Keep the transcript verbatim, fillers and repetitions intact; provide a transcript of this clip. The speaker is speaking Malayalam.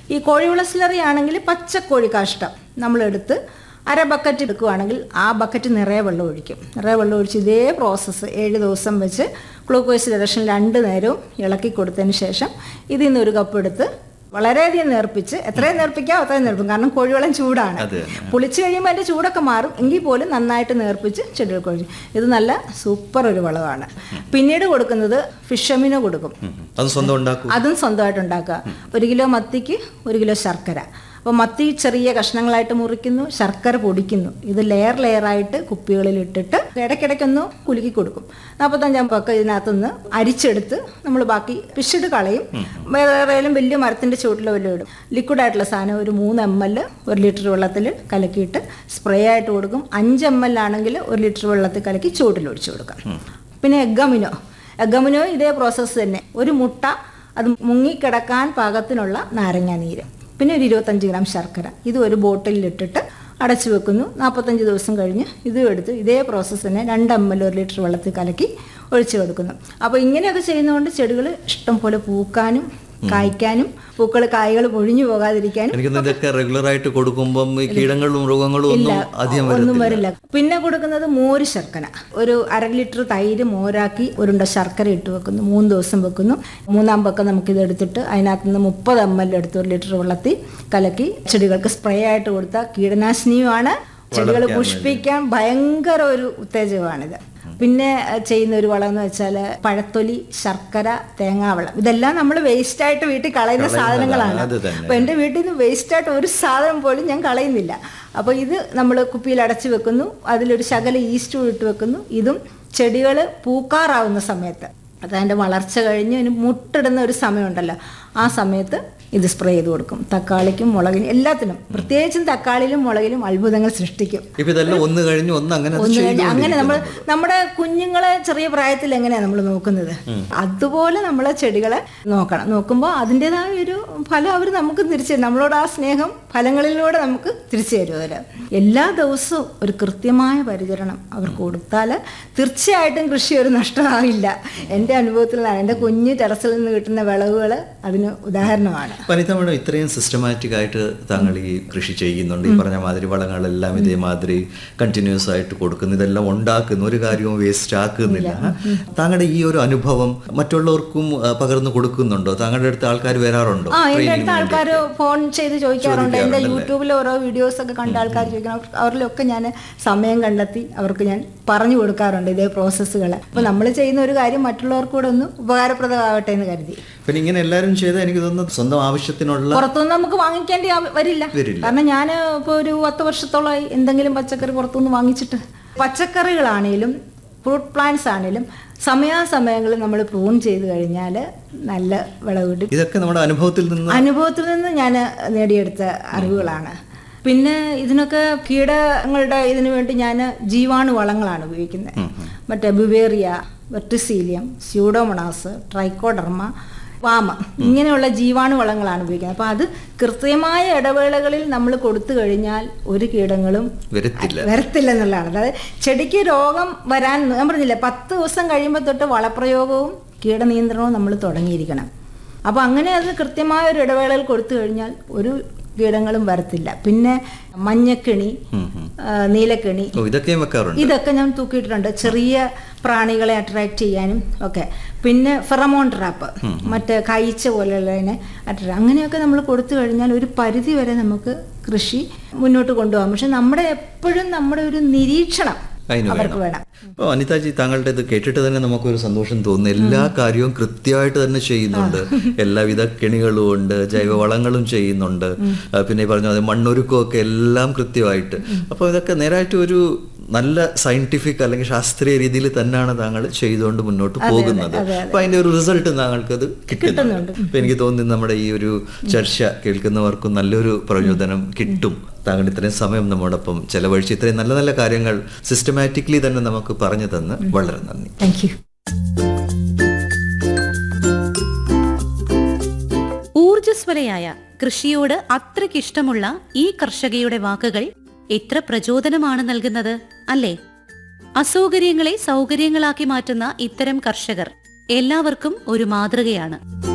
ഈ കോഴിവള സ്ലറി ആണെങ്കിൽ പച്ചക്കോഴി കാഷ്ടം നമ്മളെടുത്ത് അര ബക്കറ്റ് എടുക്കുകയാണെങ്കിൽ ആ ബക്കറ്റ് നിറയെ വെള്ളം ഒഴിക്കും. നിറയെ വെള്ളം ഒഴിച്ച് ഇതേ പ്രോസസ്സ് ഏഴ് ദിവസം വെച്ച് ഗ്ലൂക്കോസ് റിഡക്ഷൻ രണ്ട് നേരവും ഇളക്കി കൊടുത്തതിന് ശേഷം ഇതിൽ നിന്ന് ഒരു കപ്പ് എടുത്ത് വളരെയധികം നേർപ്പിച്ച്, എത്രയും നേർപ്പിക്കാം അത്രയും നേർപ്പിക്കും, കാരണം കോഴിവെള്ളം ചൂടാണ്. പുളിച്ച് കഴിയുമ്പോൾ അതിൻ്റെ ചൂടൊക്കെ മാറും, എങ്കിൽ പോലും നന്നായിട്ട് നേർപ്പിച്ച് ചെടികൾക്ക് ഒഴിച്ചു. ഇത് നല്ല സൂപ്പർ ഒരു വളമാണ്. പിന്നീട് കൊടുക്കുന്നത് ഫിഷ് അമിനോ കൊടുക്കും. അതും സ്വന്തമായിട്ട് ഉണ്ടാക്കുക. ഒരു കിലോ മത്തിക്ക് ഒരു കിലോ ശർക്കര. അപ്പോൾ മത്തി ചെറിയ കഷ്ണങ്ങളായിട്ട് മുറിക്കുന്നു, ശർക്കര പൊടിക്കുന്നു. ഇത് ലെയർ ലെയറായിട്ട് കുപ്പികളിൽ ഇട്ടിട്ട് ഇടയ്ക്കിടയ്ക്കൊന്ന് കുലുക്കി കൊടുക്കും. നാൽപ്പത്തഞ്ചാം പക്ക ഇതിനകത്തുനിന്ന് അരിച്ചെടുത്ത് നമ്മൾ ബാക്കി പിശിട് കളയും. വേറെയും വലിയ മരത്തിൻ്റെ ചുവട്ടിലോ വല്ലതും ഇടും. ലിക്വിഡായിട്ടുള്ള സാധനം ഒരു മൂന്ന് എം എൽ ഒരു ലിറ്റർ വെള്ളത്തിൽ കലക്കിയിട്ട് സ്പ്രേ ആയിട്ട് കൊടുക്കും. അഞ്ച് എം എൽ ആണെങ്കിൽ ഒരു ലിറ്റർ വെള്ളത്തിൽ കലക്കി ചുവട്ടിൽ ഒഴിച്ചു കൊടുക്കാം. പിന്നെ എഗ്ഗമിനോ എഗ്ഗമിനോ ഇതേ പ്രോസസ്സ് തന്നെ. ഒരു മുട്ട, അത് മുങ്ങിക്കിടക്കാൻ പാകത്തിനുള്ള നാരങ്ങ നീര്, പിന്നെ ഒരു ഇരുപത്തഞ്ച് ഗ്രാം ശർക്കര, ഇത് ഒരു ബോട്ടിലിട്ടിട്ട് അടച്ചു വെക്കുന്നു. നാൽപ്പത്തഞ്ച് ദിവസം കഴിഞ്ഞ് ഇതും എടുത്ത് ഇതേ പ്രോസസ്സ് തന്നെ രണ്ട് എം എൽ ഒരു ലിറ്റർ വെള്ളത്തിൽ കലക്കി ഒഴിച്ചു കൊടുക്കുന്നു. അപ്പോൾ ഇങ്ങനെയൊക്കെ ചെയ്യുന്നതുകൊണ്ട് ചെടികൾ ഇഷ്ടം പോലെ പൂക്കാനും കായ്ക്കാനും പൂക്കൾ കായ്കൾ പൊഴിഞ്ഞു പോകാതിരിക്കാനും ഇതൊക്കെ റെഗുലർ ആയിട്ട് കൊടുക്കുമ്പോൾ കീടങ്ങളും മൃഗങ്ങളും ഒന്നും വരില്ല. പിന്നെ കൊടുക്കുന്നത് മോര് ശർക്കര. ഒരു അര ലിറ്റർ തൈര് മോരാക്കി ഒരുണ്ട ശർക്കര ഇട്ട് വെക്കുന്നു. മൂന്ന് ദിവസം വെക്കുന്നു. മൂന്നാം പക്കം നമുക്കിത് എടുത്തിട്ട് അതിനകത്ത് നിന്ന് മുപ്പത് എം എൽ എടുത്ത് ഒരു ലിറ്റർ വെള്ളത്തിൽ കലക്കി ചെടികൾക്ക് സ്പ്രേ ആയിട്ട് കൊടുത്താൽ കീടനാശിനിയുമാണ്. ചെടികൾ പുഷ്പിക്കാൻ ഭയങ്കര ഒരു ഉത്തേജകമാണിത്. പിന്നെ ചെയ്യുന്ന ഒരു വളം എന്ന് വെച്ചാൽ പഴത്തൊലി, ശർക്കര, തേങ്ങാവെള്ളം. ഇതെല്ലാം നമ്മൾ വേസ്റ്റായിട്ട് വീട്ടിൽ കളയുന്ന സാധനങ്ങളാണ്. അപ്പോൾ എൻ്റെ വീട്ടിൽ നിന്ന് വേസ്റ്റായിട്ട് ഒരു സാധനം പോലും ഞാൻ കളയുന്നില്ല. അപ്പോൾ ഇത് നമ്മൾ കുപ്പിയിൽ അടച്ചു വെക്കുന്നു. അതിലൊരു ശകല ഈസ്റ്റ് ഇട്ട് വെക്കുന്നു. ഇതും ചെടികൾ പൂക്കാറാവുന്ന സമയത്ത്, അതതിൻ്റെ വളർച്ച കഴിഞ്ഞ് അതിന് മുട്ടിടുന്ന ഒരു സമയമുണ്ടല്ലോ, ആ സമയത്ത് ഇത് സ്പ്രേ ചെയ്ത് കൊടുക്കും. തക്കാളിക്കും മുളകിനും എല്ലാത്തിനും, പ്രത്യേകിച്ചും തക്കാളിയിലും മുളകിലും അത്ഭുതങ്ങൾ സൃഷ്ടിക്കും. ഒന്ന് കഴിഞ്ഞ് ഒന്ന് അങ്ങനെ അങ്ങനെ നമ്മൾ നമ്മുടെ കുഞ്ഞുങ്ങളെ ചെറിയ പ്രായത്തിൽ എങ്ങനെയാണ് നമ്മൾ നോക്കുന്നത്, അതുപോലെ നമ്മളെ ചെടികളെ നോക്കണം. നോക്കുമ്പോൾ അതിൻ്റെതായ ഒരു ഫലം അവർ നമുക്ക് തിരിച്ചു തരും. നമ്മളോട് ആ സ്നേഹം ഫലങ്ങളിലൂടെ നമുക്ക് തിരിച്ചു തരും. അവർ എല്ലാ ദിവസവും ഒരു കൃത്യമായ പരിചരണം അവർക്ക് കൊടുത്താൽ തീർച്ചയായിട്ടും കൃഷി ഒരു നഷ്ടമാവില്ല. എൻ്റെ അനുഭവത്തിലാണ്. എൻ്റെ കുഞ്ഞ് ടെറസിൽ നിന്ന് കിട്ടുന്ന വിളവുകൾ അതിന് ഉദാഹരണമാണ്. വനിത മേഡം, ഇത്രയും സിസ്റ്റമാറ്റിക് ആയിട്ട് താങ്കൾ ഈ കൃഷി ചെയ്യുന്നുണ്ട്. ഈ പറഞ്ഞ മാതിരി വളങ്ങളെല്ലാം ഇതേമാതിരി കണ്ടിന്യൂസ് ആയിട്ട് കൊടുക്കുന്നു, ഇതെല്ലാം ഉണ്ടാക്കുന്നു, ഒരു കാര്യവും വേസ്റ്റ് ആക്കുന്നില്ല. താങ്കളുടെ ഈ ഒരു അനുഭവം മറ്റുള്ളവർക്കും പകർന്നു കൊടുക്കുന്നുണ്ടോ? താങ്കളുടെ അടുത്ത് ആൾക്കാർ വരാറുണ്ടോ? ആ, എൻ്റെ അടുത്ത് ആൾക്കാർ ഫോൺ ചെയ്ത് ചോദിക്കാറുണ്ട്. എൻ്റെ യൂട്യൂബിൽ ഓരോ വീഡിയോസ് ഒക്കെ കണ്ട ആൾക്കാർ ചോദിക്കണം. അവരിലൊക്കെ ഞാൻ സമയം കണ്ടെത്തി അവർക്ക് ഞാൻ പറഞ്ഞു കൊടുക്കാറുണ്ട് ഇതേ പ്രോസസ്സുകൾ. അപ്പോൾ നമ്മൾ ചെയ്യുന്ന ഒരു കാര്യം മറ്റുള്ളവർക്ക് കൂടെ ഒന്ന് ഉപകാരപ്രദമാവട്ടെ എന്ന് കരുതി. പിന്നെ ഇങ്ങനെ എല്ലാവരും ചെയ്താൽ എനിക്ക് തോന്നുന്നു സ്വന്തം ആവശ്യത്തിനുള്ള പുറത്തുനിന്ന് നമുക്ക് വാങ്ങിക്കേണ്ടി വരില്ല. കാരണം ഞാൻ ഇപ്പോൾ ഒരു പത്ത് വർഷത്തോളമായി എന്തെങ്കിലും പച്ചക്കറി പുറത്തുനിന്ന് വാങ്ങിച്ചിട്ട്. പച്ചക്കറികളാണേലും ഫ്രൂട്ട് പ്ലാന്റ്സ് ആണേലും സമയാസമയങ്ങളിൽ നമ്മൾ പ്രൂൺ ചെയ്ത് കഴിഞ്ഞാൽ നല്ല വിളവ് കിട്ടും. ഇതൊക്കെ നമ്മുടെ അനുഭവത്തിൽ നിന്ന് അനുഭവത്തിൽ നിന്ന് ഞാൻ നേടിയെടുത്ത അറിവുകളാണ്. പിന്നെ ഇതിനൊക്കെ കീടങ്ങളുടെ ഇതിനു വേണ്ടി ഞാൻ ജീവാണു വളങ്ങളാണ് ഉപയോഗിക്കുന്നത്. മറ്റേ ബുവേറിയ, വെർട്ടിസീലിയം, സ്യൂഡോമോണാസ്, ട്രൈക്കോഡർമ, വാമ, ഇങ്ങനെയുള്ള ജീവാണു വളങ്ങളാണ് ഉപയോഗിക്കുന്നത്. അപ്പോൾ അത് കൃത്യമായ ഇടവേളകളിൽ നമ്മൾ കൊടുത്തു കഴിഞ്ഞാൽ ഒരു കീടങ്ങളും വരത്തില്ല എന്നുള്ളതാണ്. അതായത് ചെടിക്ക് രോഗം വരാൻ ഞാൻ പറഞ്ഞില്ല, പത്ത് ദിവസം കഴിയുമ്പോൾ തൊട്ട് വളപ്രയോഗവും കീടനിയന്ത്രണവും നമ്മൾ തുടങ്ങിയിരിക്കണം. അപ്പോൾ അങ്ങനെ അത് കൃത്യമായ ഒരു ഇടവേളയിൽ കൊടുത്തു കഴിഞ്ഞാൽ ഒരു കീടങ്ങളും വരത്തില്ല. പിന്നെ മഞ്ഞക്കിണി, നീലക്കിണി, ഇതൊക്കെ ഞാൻ തൂക്കിയിട്ടുണ്ട് ചെറിയ പ്രാണികളെ അട്രാക്ട് ചെയ്യാനും ഒക്കെ. പിന്നെ ഫെറമോൺ ട്രാപ്പ്, മറ്റേ കായ്ച്ച പോലെയുള്ളതിനെ അട്രാക്ട്, അങ്ങനെയൊക്കെ നമ്മൾ കൊടുത്തു കഴിഞ്ഞാൽ ഒരു പരിധി വരെ നമുക്ക് കൃഷി മുന്നോട്ട് കൊണ്ടുപോകാം. പക്ഷെ നമ്മുടെ എപ്പോഴും നമ്മുടെ ഒരു നിരീക്ഷണം അവർക്ക് വേണം. അപ്പോൾ അനിതാജി, താങ്കളുടെ ഇത് കേട്ടിട്ട് തന്നെ നമുക്കൊരു സന്തോഷം തോന്നുന്നു. എല്ലാ കാര്യവും കൃത്യമായിട്ട് തന്നെ ചെയ്യുന്നുണ്ട്. എല്ലാവിധ കെണികളും ഉണ്ട്, ജൈവവളങ്ങളും ചെയ്യുന്നുണ്ട്, പിന്നെ പറഞ്ഞ മണ്ണൊരുക്കവും ഒക്കെ എല്ലാം കൃത്യമായിട്ട്. അപ്പോൾ ഇതൊക്കെ നേരായിട്ട് ഒരു നല്ല സയന്റിഫിക് അല്ലെങ്കിൽ ശാസ്ത്രീയ രീതിയിൽ തന്നെയാണ് താങ്കൾ ചെയ്തുകൊണ്ട് മുന്നോട്ട് പോകുന്നത്. അപ്പൊ അതിന്റെ ഒരു റിസൾട്ട് താങ്കൾക്ക് അത് കിട്ടുന്നുണ്ട്. അപ്പൊ എനിക്ക് തോന്നുന്നു നമ്മുടെ ഈ ഒരു ചർച്ച കേൾക്കുന്നവർക്കും നല്ലൊരു പ്രചോദനം കിട്ടും. താങ്കൾ ഇത്രയും സമയം നമ്മോടൊപ്പം ചെലവഴിച്ച് ഇത്രയും നല്ല നല്ല കാര്യങ്ങൾ സിസ്റ്റമാറ്റിക്കലി തന്നെ നമുക്ക് പറഞ്ഞു തന്ന് വളരെ നന്ദി. Thank you. ഊർജ്ജസ്വലയായ കൃഷിയോട് അത്രയ്ക്കിഷ്ടമുള്ള ഈ കർഷകയുടെ വാക്കുകൾ എത്ര പ്രചോദനമാണ് നൽകുന്നത് അല്ലേ? അസൗകര്യങ്ങളെ സൗകര്യങ്ങളാക്കി മാറ്റുന്ന ഇത്തരം കർഷകർ എല്ലാവർക്കും ഒരു മാതൃകയാണ്.